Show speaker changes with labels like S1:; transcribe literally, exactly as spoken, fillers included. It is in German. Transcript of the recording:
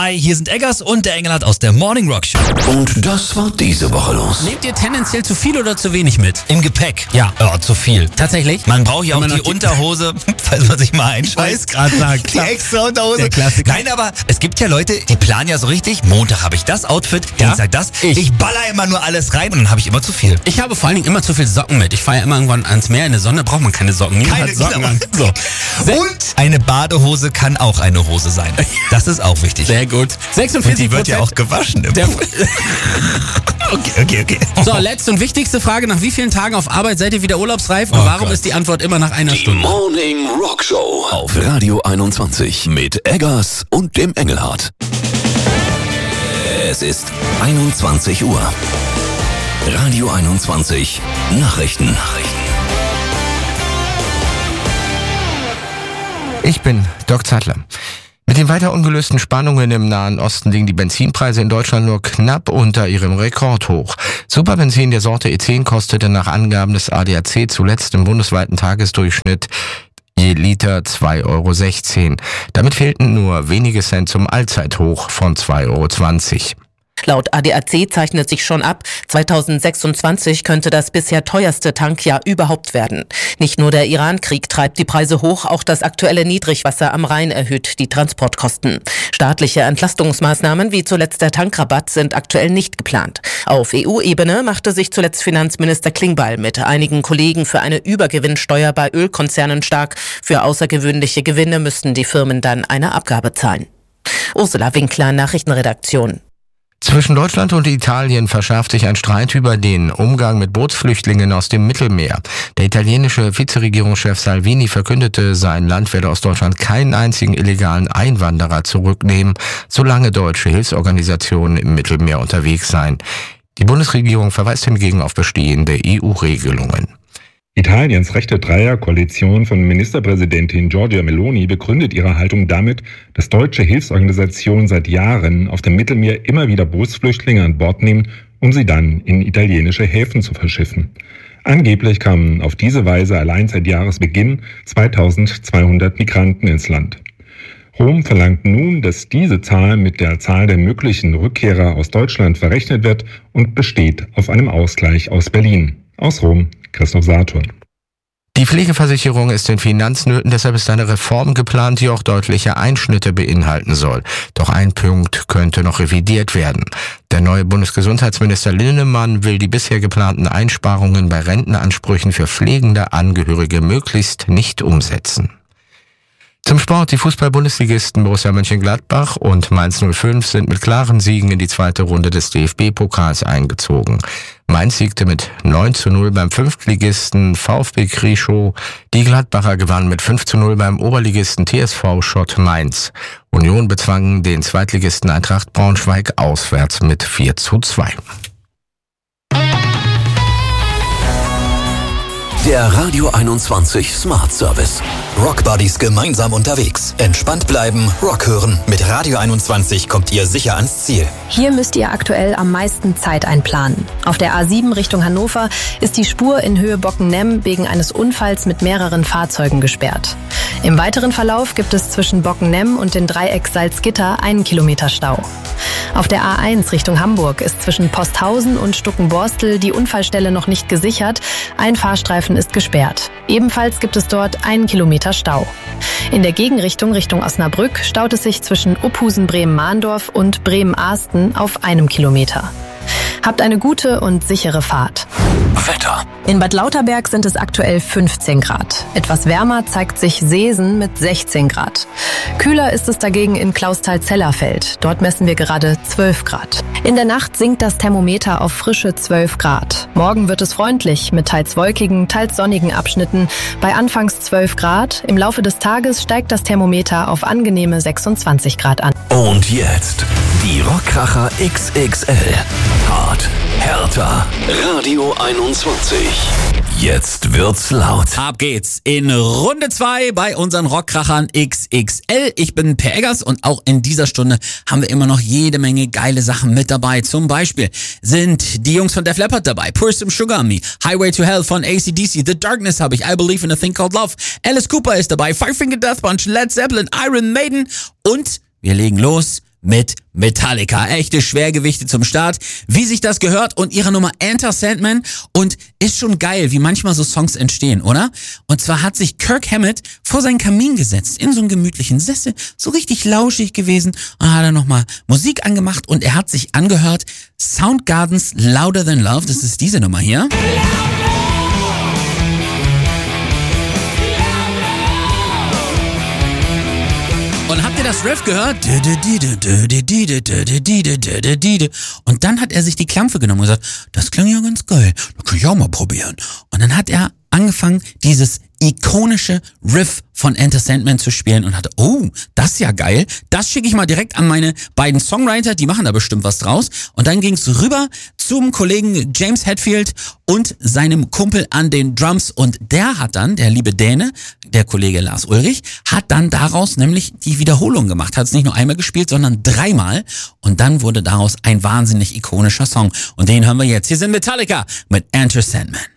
S1: zwei. Hier sind Eggers und der Engelhardt aus der Morning Rock Show.
S2: Und das war diese Woche los.
S3: Nehmt ihr tendenziell zu viel oder zu wenig mit?
S1: Im Gepäck?
S3: Ja.
S1: Ja, zu viel.
S3: Tatsächlich?
S1: Man braucht ja auch die,
S3: die
S1: Unterhose, falls man sich mal einscheißt.
S3: gerade sagen.
S1: Die extra Unterhose.
S3: Der Klassiker.
S1: Nein, aber es gibt ja Leute, die planen ja so richtig. Montag habe ich das Outfit, Dienstag das.
S3: Ich.
S1: Ich baller immer nur alles rein und dann habe ich immer zu viel.
S3: Ich habe vor allen Dingen immer zu viel Socken mit. Ich fahre ja immer irgendwann ans Meer in der Sonne, braucht man keine Socken. Niemand
S1: Keine
S3: hat Socken
S1: genau.
S3: an. So.
S1: Und eine Badehose kann auch eine Hose sein. Das ist auch wichtig.
S3: Sehr gut.
S1: Und
S3: sechsundvierzig
S1: die wird ja auch gewaschen. Im
S3: Der-
S1: Pool. okay, okay, okay.
S3: So, letzte und wichtigste Frage. Nach wie vielen Tagen auf Arbeit seid ihr wieder urlaubsreif? Und
S1: Oh
S3: warum
S1: Gott.
S3: ist die Antwort immer nach einer
S2: Die
S3: Stunde?
S2: Morning Rock Show auf Radio einundzwanzig mit Eggers und dem Engelhardt. Es ist einundzwanzig Uhr. Radio einundzwanzig Nachrichten. Nachrichten.
S4: Ich bin Doc Zattler. Mit den weiter ungelösten Spannungen im Nahen Osten liegen die Benzinpreise in Deutschland nur knapp unter ihrem Rekordhoch. Superbenzin der Sorte E zehn kostete nach Angaben des A D A C zuletzt im bundesweiten Tagesdurchschnitt je Liter zwei Euro sechzehn. Damit fehlten nur wenige Cent zum Allzeithoch von zwei Euro zwanzig.
S5: Laut A D A C zeichnet sich schon ab, zweitausendsechsundzwanzig könnte das bisher teuerste Tankjahr überhaupt werden. Nicht nur der Iran-Krieg treibt die Preise hoch, auch das aktuelle Niedrigwasser am Rhein erhöht die Transportkosten. Staatliche Entlastungsmaßnahmen wie zuletzt der Tankrabatt sind aktuell nicht geplant. Auf E U-Ebene machte sich zuletzt Finanzminister Klingbeil mit einigen Kollegen für eine Übergewinnsteuer bei Ölkonzernen stark. Für außergewöhnliche Gewinne müssten die Firmen dann eine Abgabe zahlen. Ursula Winkler, Nachrichtenredaktion.
S4: Zwischen Deutschland und Italien verschärft sich ein Streit über den Umgang mit Bootsflüchtlingen aus dem Mittelmeer. Der italienische Vizeregierungschef Salvini verkündete, sein Land werde aus Deutschland keinen einzigen illegalen Einwanderer zurücknehmen, solange deutsche Hilfsorganisationen im Mittelmeer unterwegs seien. Die Bundesregierung verweist hingegen auf bestehende E U-Regelungen.
S6: Italiens rechte Dreierkoalition von Ministerpräsidentin Giorgia Meloni begründet ihre Haltung damit, dass deutsche Hilfsorganisationen seit Jahren auf dem Mittelmeer immer wieder Bootsflüchtlinge an Bord nehmen, um sie dann in italienische Häfen zu verschiffen. Angeblich kamen auf diese Weise allein seit Jahresbeginn zweitausendzweihundert Migranten ins Land. Rom verlangt nun, dass diese Zahl mit der Zahl der möglichen Rückkehrer aus Deutschland verrechnet wird und besteht auf einem Ausgleich aus Berlin. Aus Rom, Christoph Saturn.
S4: Die Pflegeversicherung ist in Finanznöten, deshalb ist eine Reform geplant, die auch deutliche Einschnitte beinhalten soll. Doch ein Punkt könnte noch revidiert werden. Der neue Bundesgesundheitsminister Linnemann will die bisher geplanten Einsparungen bei Rentenansprüchen für pflegende Angehörige möglichst nicht umsetzen. Zum Sport. Die Fußball-Bundesligisten Borussia Mönchengladbach und Mainz null fünf sind mit klaren Siegen in die zweite Runde des D F B-Pokals eingezogen. Mainz siegte mit neun zu null beim Fünftligisten VfB Krieschow. Die Gladbacher gewannen mit fünf zu null beim Oberligisten T S V Schott Mainz. Union bezwang den Zweitligisten Eintracht Braunschweig auswärts mit vier zu zwei.
S2: Der Radio einundzwanzig Smart Service.
S7: Rock Buddies gemeinsam unterwegs. Entspannt bleiben, Rock hören. Mit Radio einundzwanzig kommt ihr sicher ans Ziel.
S8: Hier müsst ihr aktuell am meisten Zeit einplanen. Auf der A sieben Richtung Hannover ist die Spur in Höhe Bockennemm wegen eines Unfalls mit mehreren Fahrzeugen gesperrt. Im weiteren Verlauf gibt es zwischen Bockennemm und den Dreieck Salzgitter einen Kilometer Stau. Auf der A eins Richtung Hamburg ist zwischen Posthausen und Stuckenborstel die Unfallstelle noch nicht gesichert. Ein Fahrstreifen ist gesperrt. Ebenfalls gibt es dort einen Kilometer Stau. In der Gegenrichtung Richtung Osnabrück staut es sich zwischen Uphusen-Bremen-Mahndorf und Bremen-Ahsten auf einem Kilometer. Habt eine gute und sichere Fahrt.
S2: Wetter.
S8: In Bad Lauterberg sind es aktuell fünfzehn Grad. Etwas wärmer zeigt sich Seesen mit sechzehn Grad. Kühler ist es dagegen in Clausthal-Zellerfeld. Dort messen wir gerade zwölf Grad. In der Nacht sinkt das Thermometer auf frische zwölf Grad. Morgen wird es freundlich mit teils wolkigen, teils sonnigen Abschnitten bei anfangs zwölf Grad. Im Laufe des Tages steigt das Thermometer auf angenehme sechsundzwanzig Grad an.
S2: Und jetzt die Rockkracher X X L. Hart, härter. Radio einundzwanzig. Jetzt wird's laut.
S3: Ab geht's in Runde zwei bei unseren Rockkrachern X X L. Ich bin Per Eggers und auch in dieser Stunde haben wir immer noch jede Menge geile Sachen mit dabei. Zum Beispiel sind die Jungs von Def Leppard dabei, Pour Some Sugar on Me, Highway to Hell von A C D C, The Darkness habe ich, I Believe in a Thing Called Love, Alice Cooper ist dabei, Five Finger Death Punch, Led Zeppelin, Iron Maiden und wir legen los mit Metallica. Echte Schwergewichte zum Start, wie sich das gehört, und ihre Nummer Enter Sandman. Und ist schon geil, wie manchmal so Songs entstehen, oder? Und zwar hat sich Kirk Hammett vor seinen Kamin gesetzt, in so einen gemütlichen Sessel, so richtig lauschig gewesen, und hat er nochmal Musik angemacht und er hat sich angehört Soundgarden's Louder Than Love, das ist diese Nummer hier. Und habt ihr das Riff gehört? Und dann hat er sich die Klampfe genommen und gesagt, das klingt ja ganz geil, das kann ich auch mal probieren. Und dann hat er angefangen, dieses ikonische Riff von Enter Sandman zu spielen und hatte, oh, das ist ja geil, das schicke ich mal direkt an meine beiden Songwriter, die machen da bestimmt was draus. Und dann ging es rüber zum Kollegen James Hetfield und seinem Kumpel an den Drums, und der hat dann, der liebe Däne, der Kollege Lars Ulrich, hat dann daraus nämlich die Wiederholung gemacht, hat es nicht nur einmal gespielt, sondern dreimal, und dann wurde daraus ein wahnsinnig ikonischer Song, und den hören wir jetzt. Hier sind Metallica mit Enter Sandman.